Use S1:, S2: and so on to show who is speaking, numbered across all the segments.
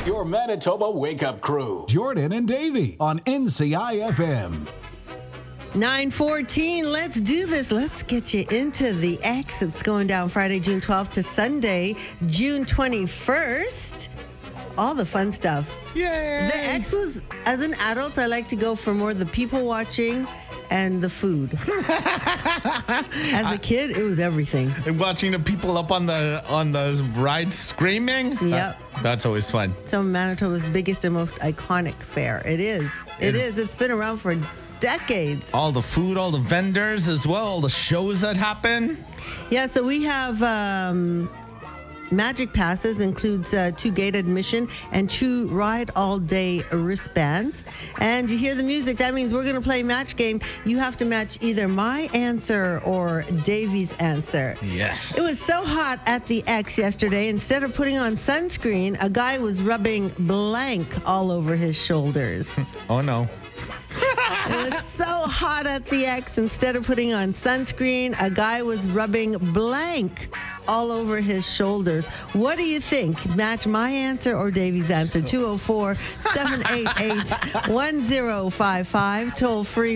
S1: Your Manitoba Wake Up Crew. Jordan and Davey on NCIFM.
S2: 9:14. Let's do this. Let's get you into the X. It's going down Friday, June 12th to Sunday, June 21st. All the fun stuff.
S3: Yay!
S2: The X was, as an adult, I like to go for more the people watching and the food. As a kid, it was everything.
S3: And watching the people up on the ride screaming.
S2: Yep.
S3: That's always fun.
S2: Some of Manitoba's biggest and most iconic fair. It is. It is. It's been around for decades.
S3: All the food, all the vendors as well, all the shows that happen.
S2: Yeah, so we have Magic Passes, includes 2 gate admission and 2 ride all day wristbands. And you hear the music, that means we're going to play match game. You have to match either my answer or Davey's answer.
S3: Yes.
S2: It was so hot at the X yesterday, instead of putting on sunscreen, a guy was rubbing blank all over his shoulders.
S3: Oh no.
S2: It was so hot at the X, instead of putting on sunscreen, a guy was rubbing blank all over his shoulders. What do you think? Match my answer or Davey's answer? 204-788-1055. Toll free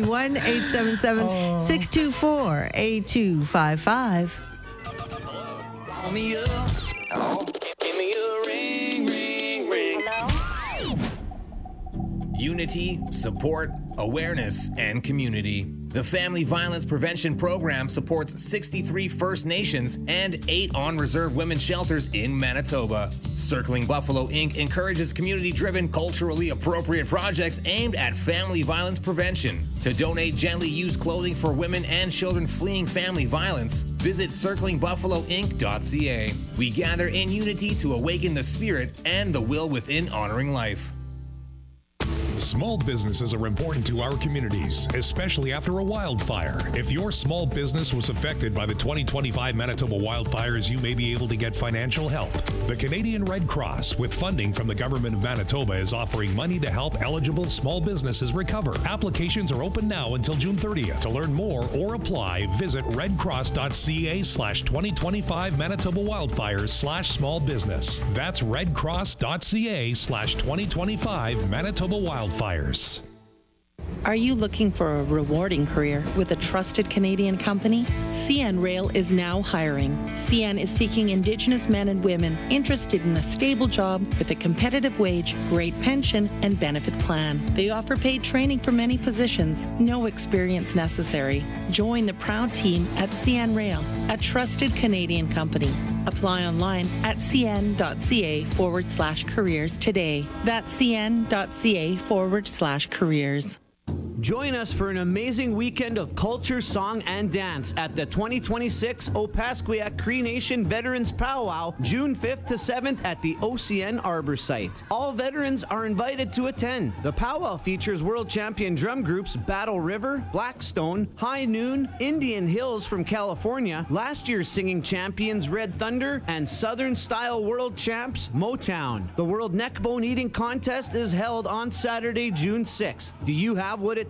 S2: 1-877-624-8255.
S4: Call me up. Hello? Give me a ring, ring, ring. Hello?
S5: Unity, support, awareness, and community. The Family Violence Prevention Program supports 63 First Nations and 8 on-reserve women's shelters in Manitoba. Circling Buffalo Inc. encourages community-driven, culturally appropriate projects aimed at family violence prevention. To donate gently used clothing for women and children fleeing family violence, visit circlingbuffaloinc.ca. We gather in unity to awaken the spirit and the will within honoring life.
S6: Small businesses are important to our communities, especially after a wildfire. If your small business was affected by the 2025 Manitoba wildfires, you may be able to get financial help. The Canadian Red Cross, with funding from the Government of Manitoba, is offering money to help eligible small businesses recover. Applications are open now until June 30th. To learn more or apply, visit redcross.ca/2025 Manitoba wildfires/small business. That's redcross.ca/2025 Manitoba wildfires.
S7: Are you looking for a rewarding career with a trusted Canadian company? CN Rail is now hiring. CN is seeking Indigenous men and women interested in a stable job with a competitive wage, great pension, and benefit plan. They offer paid training for many positions, no experience necessary. Join the proud team at CN Rail, a trusted Canadian company. Apply online at cn.ca/careers today. That's cn.ca/careers.
S8: Join us for an amazing weekend of culture, song, and dance at the 2026 Opaskwayak Cree Nation Veterans Powwow, June 5th to 7th at the OCN Arbor site. All veterans are invited to attend. The powwow features world champion drum groups Battle River, Blackstone, High Noon, Indian Hills from California, last year's singing champions Red Thunder, and Southern Style World Champs Motown. The World Neckbone Eating Contest is held on Saturday, June 6th. Do you have what it